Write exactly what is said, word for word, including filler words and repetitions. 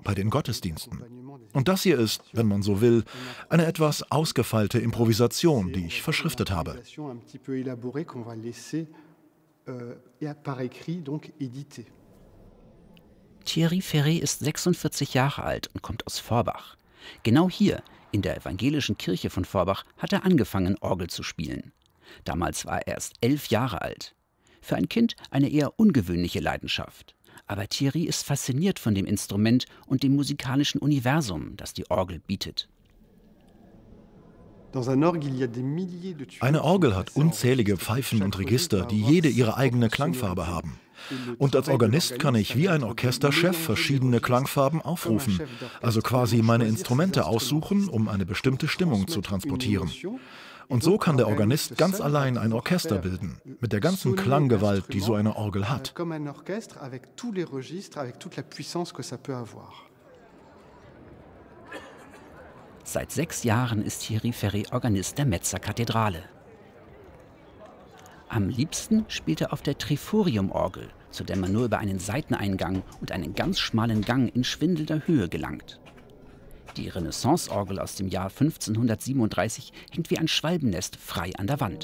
bei den Gottesdiensten. Und das hier ist, wenn man so will, eine etwas ausgefeilte Improvisation, die ich verschriftet habe. Thierry Ferré ist sechsundvierzig Jahre alt und kommt aus Forbach. Genau hier, in der evangelischen Kirche von Forbach, hat er angefangen, Orgel zu spielen. Damals war er erst elf Jahre alt. Für ein Kind eine eher ungewöhnliche Leidenschaft. Aber Thierry ist fasziniert von dem Instrument und dem musikalischen Universum, das die Orgel bietet. Eine Orgel hat unzählige Pfeifen und Register, die jede ihre eigene Klangfarbe haben. Und als Organist kann ich wie ein Orchesterchef verschiedene Klangfarben aufrufen, also quasi meine Instrumente aussuchen, um eine bestimmte Stimmung zu transportieren. Und so kann der Organist ganz allein ein Orchester bilden, mit der ganzen Klanggewalt, die so eine Orgel hat. Seit sechs Jahren ist Thierry Ferré Organist der Metzer Kathedrale. Am liebsten spielt er auf der Triforium-Orgel, zu der man nur über einen Seiteneingang und einen ganz schmalen Gang in schwindelnder Höhe gelangt. Die Renaissance-Orgel aus dem Jahr fünfzehnhundertsiebenunddreißig hängt wie ein Schwalbennest frei an der Wand.